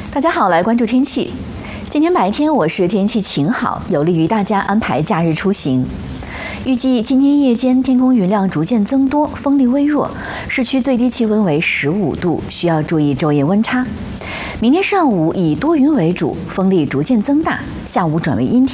大家好，来关注天气。今天白天是天气晴好，有利于大家安排假日出行。预计今天夜间天空云量逐渐增多，风力微弱，市区最低气温为15度，需要注意昼夜温差。明天上午以多云为主，风力逐渐增大，下午转为阴天。